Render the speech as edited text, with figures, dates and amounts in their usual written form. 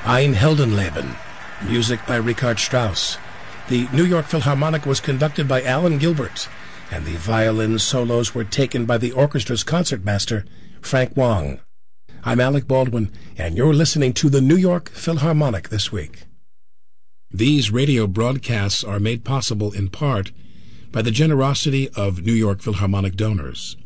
Ein Heldenleben, music by Richard Strauss. The New York Philharmonic was conducted by Alan Gilbert, and the violin solos were taken by the orchestra's concertmaster, Frank Wong. I'm Alec Baldwin, and you're listening to the New York Philharmonic this week. These radio broadcasts are made possible in part by the generosity of New York Philharmonic donors.